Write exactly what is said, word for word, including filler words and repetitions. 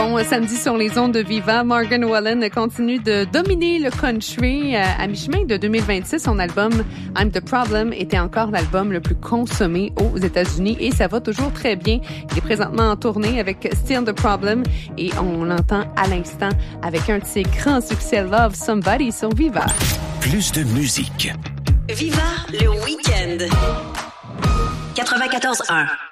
bon samedi sur les ondes de Viva. Morgan Wallen continue de dominer le country. À mi-chemin de deux mille vingt-six, son album I'm the Problem était encore l'album le plus consommé aux États-Unis et ça va toujours très bien. Il est présentement en tournée avec Still the Problem et on l'entend à l'instant avec un de ses grands succès Love Somebody sur Viva. Plus de musique. Viva le week-end. quatre-vingt-quatorze un.